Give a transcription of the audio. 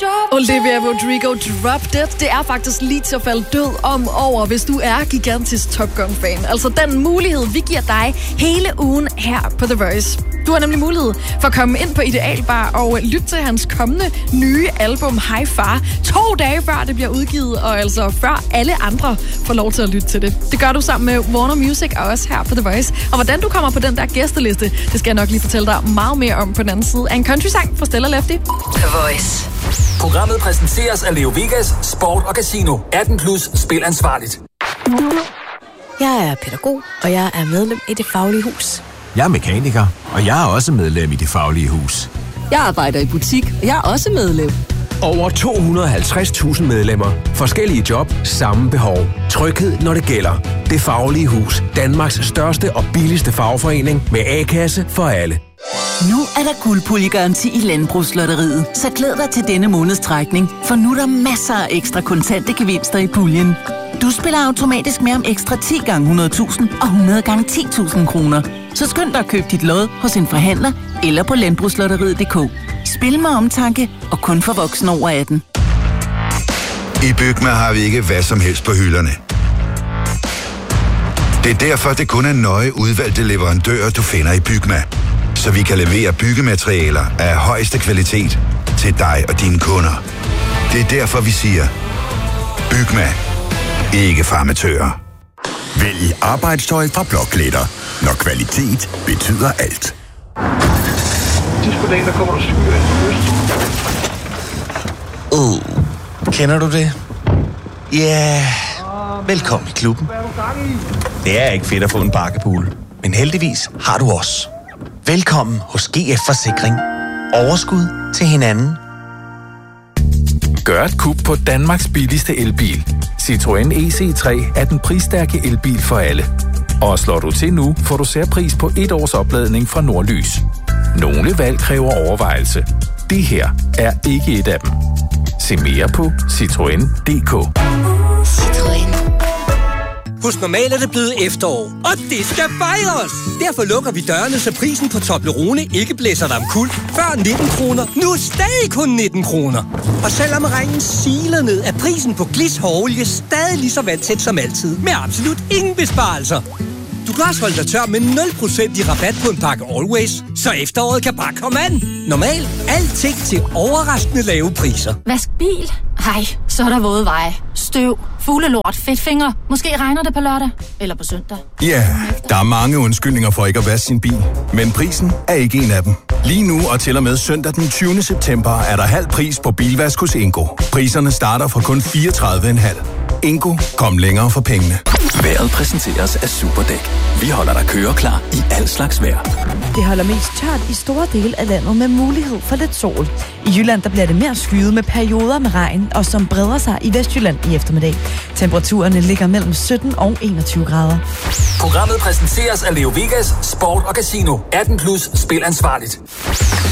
Olivia Rodrigo, Drop Dead. Det er faktisk lige til at falde død over, hvis du er gigantisk Top Gun-fan. Altså den mulighed, vi giver dig hele ugen her på The Voice. Du har nemlig mulighed for at komme ind på Idealbar og lytte til hans kommende nye album High Far 2 dage før det bliver udgivet, og altså før alle andre får lov til at lytte til det. Det gør du sammen med Warner Music og også her på The Voice. Og hvordan du kommer på den der gæsteliste, det skal jeg nok lige fortælle dig meget mere om på den anden side af en countrysang fra Stella Lefty. The Voice. Programmet præsenteres af Leo Vegas, Sport og Casino. 18+ spil ansvarligt. Jeg er pædagog, og jeg er medlem i Det Faglige Hus. Jeg er mekaniker, og jeg er også medlem i Det Faglige Hus. Jeg arbejder i butik, og jeg er også medlem. Over 250.000 medlemmer. Forskellige job, samme behov. Tryghed, når det gælder. Det Faglige Hus. Danmarks største og billigste fagforening med A-kasse for alle. Nu er der guldpuljegaranti i Landbrugslotteriet, så glæd dig til denne måneds trækning, for nu er der masser af ekstra kontante gevinster i puljen. Du spiller automatisk med om ekstra 10 gange 100.000 og 100 gange 10.000 kroner. Så skynd dig at købe dit lod hos en forhandler eller på landbrugslotteriet.dk. Spil med omtanke og kun for voksne over 18. I Bygma har vi ikke hvad som helst på hylderne. Det er derfor, det kun er nøje udvalgte leverandører, du finder i Bygma. Så vi kan levere byggematerialer af højeste kvalitet til dig og dine kunder. Det er derfor, vi siger, Bygma. Ikke farmatører. Vælg arbejdstøj fra Blokletter, når kvalitet betyder alt. Sidst på dagen, der kommer der cykel. Kender du det? Ja, yeah. Velkommen i klubben. Det er ikke fedt at få en bakkepool, men heldigvis har du os. Velkommen hos GF Forsikring. Overskud til hinanden. Gør et kub på Danmarks billigste elbil. Citroën EC3 er den prisstærke elbil for alle. Og slår du til nu, får du særpris på 1 års opladning fra Nordlys. Nogle valg kræver overvejelse. Det her er ikke et af dem. Se mere på Citroën.dk. Citroën. Hos Normal er det blevet efterår, og det skal fejres! Derfor lukker vi dørene, så prisen på Toblerone ikke blæser dig omkuld. Før 19 kroner, nu stadig kun 19 kroner. Og selvom regnen siler ned, er prisen på Glis hårolie stadig lige så vandsæt som altid. Med absolut ingen besparelser. Du kan også holde dig tør med 0% i rabat på en pakke Always, så efteråret kan bare komme an. Normal. Alting til overraskende lave priser. Vask bil? Ej, så er der våde veje. Støv, fuglelort, fedtfinger. Måske regner det på lørdag. Eller på søndag. Ja, der er mange undskyldninger for ikke at vaske sin bil. Men prisen er ikke en af dem. Lige nu og til og med søndag den 20. september er der halv pris på bilvask hos Ingo. Priserne starter fra kun 34,5. Ingo, kom længere for pengene. Vejret præsenteres af Superdæk. Vi holder dig køreklar i al slags vejr. Det holder mest tørt i store dele af landet med mulighed for lidt sol. I Jylland der bliver det mere skyet med perioder med regn, og som breder sig i Vestjylland i eftermiddag. Temperaturerne ligger mellem 17 og 21 grader. Programmet præsenteres af Leo Vegas, Sport og Casino. 18+ spil ansvarligt.